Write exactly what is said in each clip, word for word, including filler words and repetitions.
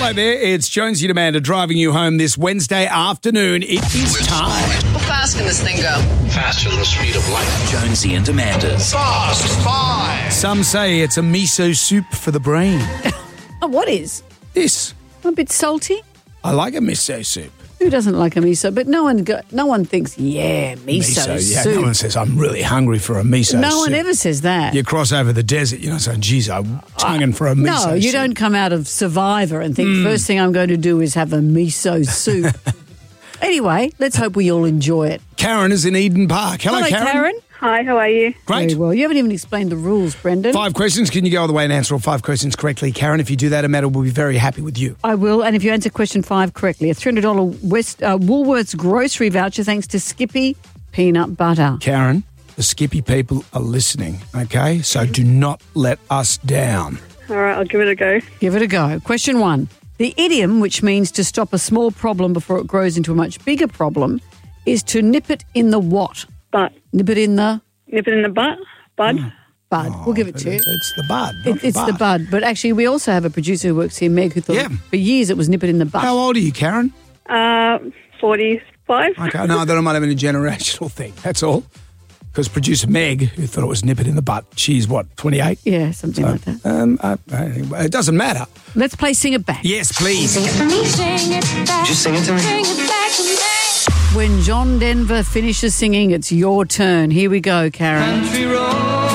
Hello there, it's Jonesy and Amanda driving you home this Wednesday afternoon. It is time. How fast can this thing go? Faster than the speed of light. Jonesy and Amanda's Fast Five. Some say it's a miso soup for the brain. Oh, what is? This. A bit salty? I like a miso soup. Who doesn't like a miso? But no one go, no one thinks, yeah, miso, Miso, yeah. soup. No one says, I'm really hungry for a miso soup. No one ever says that. You cross over the desert, you know, saying, geez, I'm tonguing for a miso soup. No, you don't come out of Survivor and Hmm. think, first thing I'm going to do is have a miso soup. Anyway, let's hope we all enjoy it. Karen is in Eden Park. Hello, Hello, Karen. Karen. Hi, how are you? Great. Very well. You haven't even explained the rules, Brendan. Five questions. Can you go all the way and answer all five questions correctly? Karen, if you do that, Amanda will be very happy with you. I will, and if you answer question five correctly, a three hundred dollars West uh, Woolworths grocery voucher thanks to Skippy Peanut Butter. Karen, the Skippy people are listening, okay? So do not let us down. All right, I'll give it a go. Give it a go. Question one. The idiom, which means to stop a small problem before it grows into a much bigger problem, is to nip it in the what? Butt. Nip it in the Nip it in the butt, bud. bud. we'll give it to you. It's the bud. not It, it's the bud. But actually, we also have a producer who works here, Meg, who thought Yeah. for years it was nip it in the butt. How old are you, Karen? Uh, forty-five. Okay, no, that might have been a generational thing. That's all. Because producer Meg, who thought it was nip it in the butt, she's what, twenty-eight? Yeah, something like that. Um, uh, anyway, it doesn't matter. Let's play Sing It Back. Yes, please. Just sing it to me. When John Denver finishes singing, it's your turn. Here we go, Karen. Country road,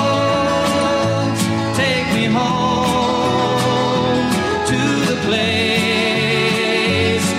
take me home to the place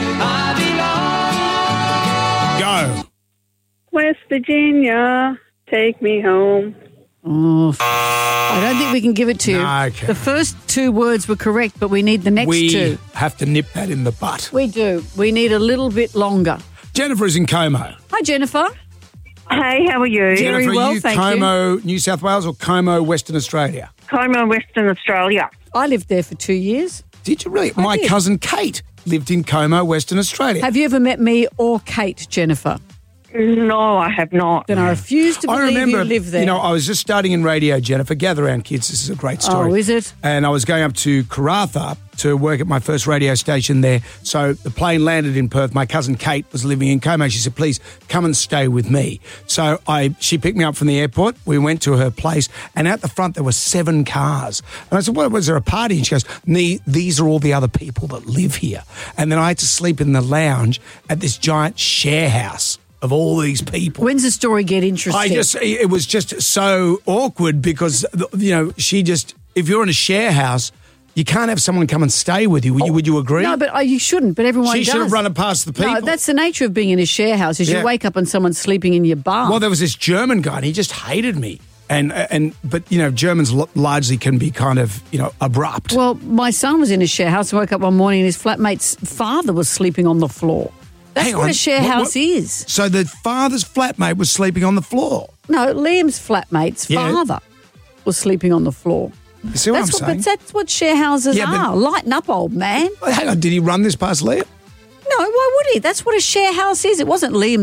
I belong. Go. West Virginia, take me home. Oh, I don't think we can give it to you. No, okay. The first two words were correct, but we need the next We two. have to nip that in the butt. We do. We need a little bit longer. Jennifer is in Como. Hi, Jennifer. Hey, how are you? Very Jennifer, well, are you thank you. Como, New South Wales or Como, Western Australia? Como, Western Australia. I lived there for two years. Did you really? My did. cousin Kate lived in Como, Western Australia. Have you ever met me or Kate, Jennifer? No, I have not. Then I refuse to I believe remember, you lived there. you know, I was just starting in radio, Jennifer. Gather round, kids. This is a great story. Oh, is it? And I was going up to Karratha to work at my first radio station there. So the plane landed in Perth. My cousin Kate was living in Como. She said, please come and stay with me. So I, she picked me up from the airport. We went to her place. And out the front, there were seven cars. And I said, what, was there a party? And she goes, "Nee, these are all the other people that live here. And then I had to sleep in the lounge at this giant share house of all these people. When's the story get interesting? I just, it was just so awkward because, you know, she just, if you're in a share house, you can't have someone come and stay with you. Would you, would you agree? No, but uh, you shouldn't. But everyone She does. should have run it past the people. No, that's the nature of being in a share house. Is Yeah. you wake up and someone's sleeping in your bath. Well, there was this German guy and he just hated me. And, and but, you know, Germans l- largely can be kind of, you know, abrupt. Well, my son was in a share house and woke up one morning and his flatmate's father was sleeping on the floor. That's Hang what on. a share What- house what- is. So the father's flatmate was sleeping on the floor. No, Liam's flatmate's Yeah. father was sleeping on the floor. You see what That's I'm what, saying? but that's what share houses Yeah, but- are. Lighten up, old man. Hang on, did he run this past Liam? No, why would he? That's what a share house is. It wasn't Liam